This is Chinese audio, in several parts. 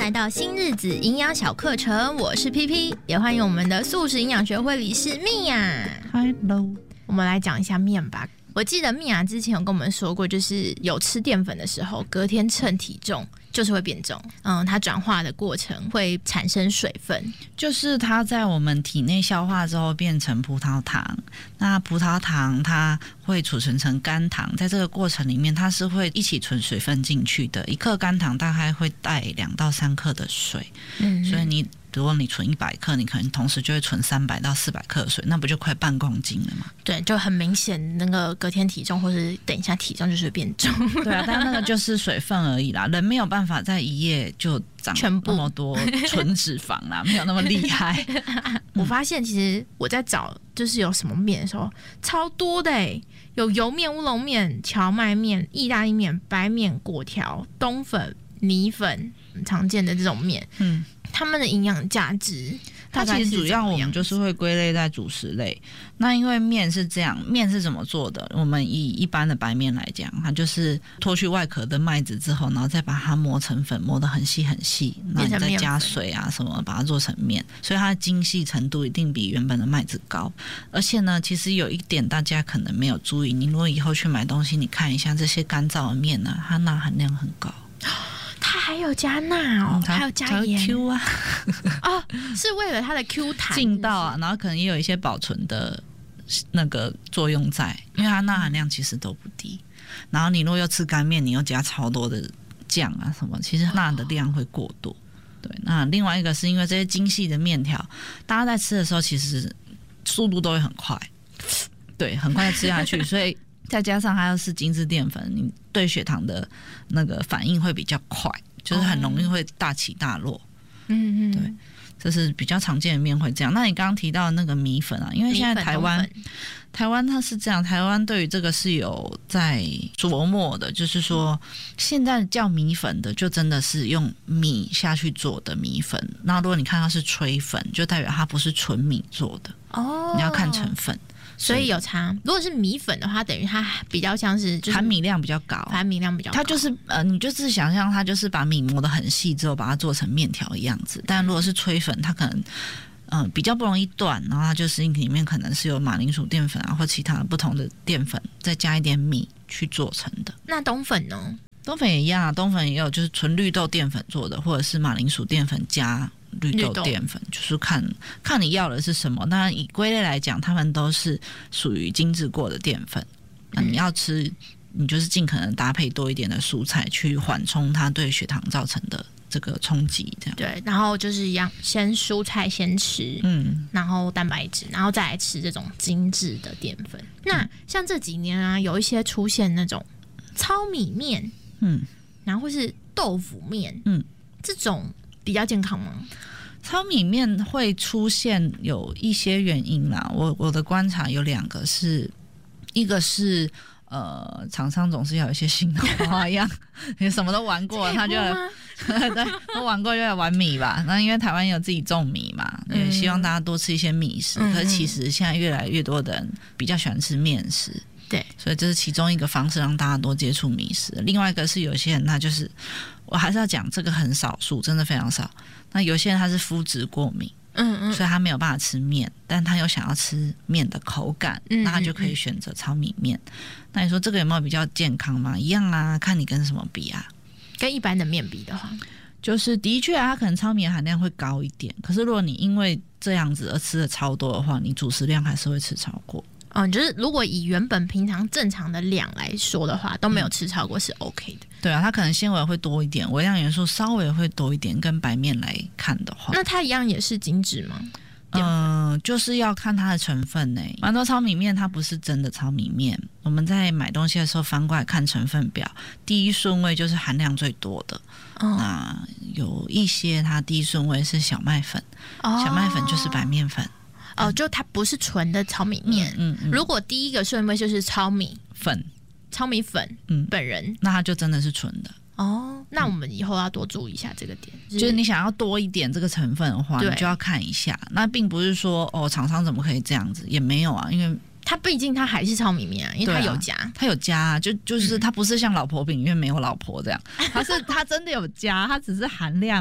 来到新日子营养小课程，我是 PP， 也欢迎我们的素食营养学会理事蜜雅。 Hello， 我们来讲一下面吧。我记得蜜雅之前有跟我们说过，就是有吃淀粉的时候，隔天称体重就是会变重。它转化的过程会产生水分， 就是它在我们体内消化之后变成葡萄糖。那葡萄糖它会储存成肝糖，在这个过程里面，它是会一起存水分进去的。一克肝糖大概会带2到3克的水，所以如果你存100克，你可能同时就会存300到400克的水，那不就快半公斤了吗？ 对，就很明显，那个隔天体重或是等一下体重就是变重。 对啊，但那个就是水分而已啦，人没有办法在一夜就长那么多纯脂肪啦，没有那么厉害。 我发现其实我在找就是有什么面的时候，超多的欸，有油面、乌龙面、荞麦面、意大利面、白面、果条、冬粉、米粉，常见的这种面。他们的营养价值它其实主要我们就是会归类在主食类。那因为面是这样，面是怎么做的？我们以一般的白面来讲，它就是脱去外壳的麦子之后，然后再把它磨成粉，磨得很细很细，然后你再加水啊什么把它做成面，所以它的精细程度一定比原本的麦子高。而且呢，其实有一点大家可能没有注意，你如果以后去买东西，你看一下这些干燥的面呢，它钠含量很高。 它还有加钠哦，还有加盐 Q 啊， 哦，是为了它的 Q 弹劲道啊，然后可能也有一些保存的那个作用在，因为它钠含量其实都不低。然后你如果又吃干面，你又加超多的酱啊什么，其实钠的量会过多。对，那另外一个是因为这些精细的面条，大家在吃的时候其实速度都会很快，对，很快吃下去，所以。再加上它又是精致淀粉，你对血糖的那个反应会比较快，就是很容易会大起大落。对，这是比较常见的面会这样。那你刚刚提到的那个米粉啊，因为现在台湾它是这样，台湾对于这个是有在琢磨的，就是说现在叫米粉的，就真的是用米下去做的米粉。那如果你看它是吹粉，就代表它不是纯米做的哦，你要看成分。 所以有差。如果是米粉的话，等于它比较像是就是含米量比较高，它就是你就是想象它就是把米磨得很细之后，把它做成面条的样子。但如果是吹粉，它可能比较不容易断，然后它就是里面可能是有马铃薯淀粉啊，或其他不同的淀粉，再加一点米去做成的。 那冬粉呢？ 冬粉也一样啊，冬粉也有就是纯绿豆淀粉做的，或者是马铃薯淀粉加绿豆淀粉，就是看你要的是什么。当然以归类来讲，它们都是属于精制过的淀粉。那你要吃，你就是尽可能搭配多一点的蔬菜，去缓冲它对血糖造成的这个冲击。这样对，然后就是一样，先蔬菜先吃，然后蛋白质，然后再来吃这种精致的淀粉。那像这几年啊，有一些出现那种糙米面，然后或是豆腐面，这种比较健康吗？ 糙米面会出现有一些原因啦，我的观察有2个，是一个是厂商总是要有一些新的花样，你什么都玩过，他就对都玩过就来玩米吧。那因为台湾有自己种米嘛，也希望大家多吃一些米食。可是其实现在越来越多的人比较喜欢吃面食。 对， 所以这是其中一个方式让大家多接触米食。另外一个是有些人他就是，我还是要讲这个很少数，真的非常少。那有些人他是肤质过敏，所以他没有办法吃面，但他又想要吃面的口感，那他就可以选择糙米面。那你说这个有没有比较健康吗？一样啊，看你跟什么比啊。 跟一般的面比的话， 就是的确它可能糙米的含量会高一点，可是如果你因为这样子而吃的超多的话，你主食量还是会吃超过。 就是如果以原本平常正常的量来说的话，都没有吃超过是 OK 的。 对啊，它可能纤维会多一点，微量元素稍微会多一点，跟白面来看的话， 那它一样也是精致吗？ 就是要看它的成分呢。蛮多糙米面它不是真的糙米面，我们在买东西的时候翻过来看成分表，第一顺位就是含量最多的。那有一些它第一顺位是小麦粉，小麦粉就是白面粉。 就它不是纯的糙米面。如果第一个顺位就是糙米粉，本人， 那它就真的是纯的。 那我们以后要多注意一下这个点， 就是你想要多一点这个成分的话，你就要看一下。那并不是说厂商怎么可以这样子，也没有啊，因为它毕竟它还是糙米面啊，因为它有加， 它有加啊，就是它不是像老婆饼，因为没有老婆这样，它真的有加，它只是含量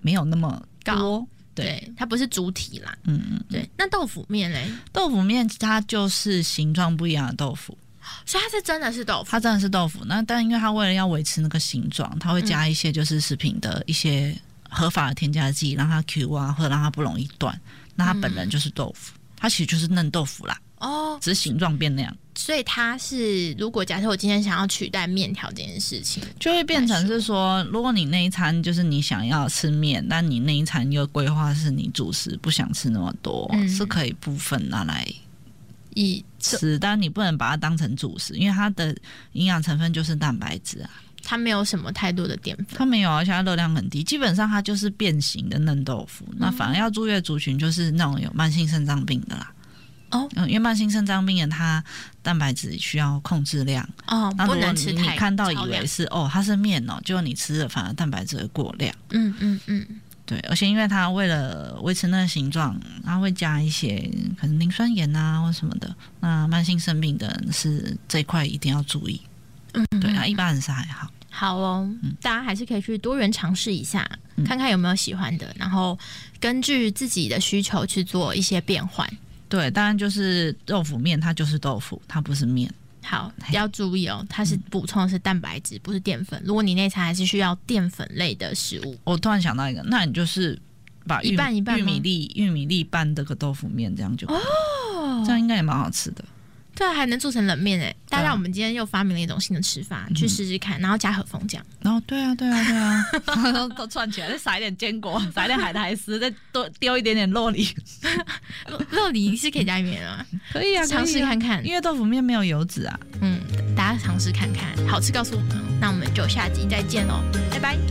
没有那么多。 对，它不是主体啦。对。那豆腐面嘞？ 豆腐面它就是形状不一样的豆腐， 所以它是真的是豆腐。 它真的是豆腐。那但因为它为了要维持那个形状，它会加一些就是食品的一些合法的添加剂，让它 Q 啊，或者让它不容易断。那它本人就是豆腐，它其实就是嫩豆腐啦。只是形状变那样。 所以它是，如果假设我今天想要取代面条这件事情， 就会变成是说，如果你那一餐就是你想要吃面，但你那一餐又规划是你主食不想吃那么多，是可以部分拿来吃，但你不能把它当成主食，因为它的营养成分就是蛋白质啊。 它没有什么太多的淀粉， 它没有，而且它热量很低，基本上它就是变形的嫩豆腐。那反而要注意的族群就是那种有慢性肾脏病的啦。因为慢性肾脏病人他蛋白质需要控制量那不能吃太你看到以为是它是面结果你吃了反而蛋白质会过量。对，而且因为它为了维持那个形状，它会加一些可能磷酸盐啊或什么的。那慢性肾病的人是这一块一定要注意。对，那一般人是还好。 好哦，大家还是可以去多元尝试一下，看看有没有喜欢的，然后根据自己的需求去做一些变换。 对，当然就是豆腐面，它就是豆腐，它不是面。 好，要注意哦，它是补充的是蛋白质，不是淀粉。如果你那餐还是需要淀粉类的食物， 我突然想到一个，那你就是把一半一半玉米粒拌这个豆腐面，这样就可以这样应该也蛮好吃的。 对啊，还能做成冷面诶！大家，我们今天又发明了一种新的吃法，去试试看，然后加和风酱。 然后对啊，都串起来，再撒一点坚果，撒一点海苔丝，再多丢一点点肉梨。 肉梨是可以加里面啊， 可以啊， 尝试看看。 因为豆腐面没有油脂啊。 大家尝试看看，好吃告诉我们。那我们就下集再见喽，拜拜。